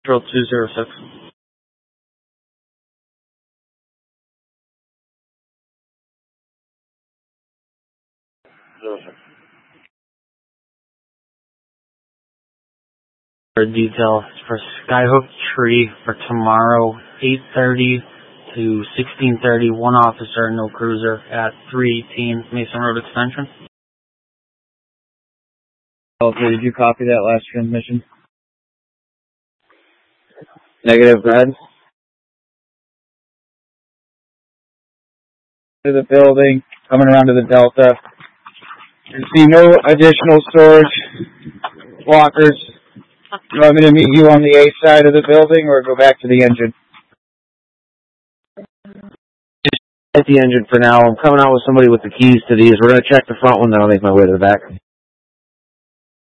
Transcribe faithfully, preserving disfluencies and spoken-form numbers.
Central two zero six. For details for Skyhook Tree for tomorrow, eight thirty to sixteen thirty, one officer, no cruiser, at three eighteen Mason Road Extension. Okay, did you copy that last transmission? Negative, go ahead. To the building, coming around to the Delta. You see no additional storage lockers. You want me to meet you on the A side of the building or go back to the engine? Just at the engine for now. I'm coming out with somebody with the keys to these. We're going to check the front one, then I'll make my way to the back.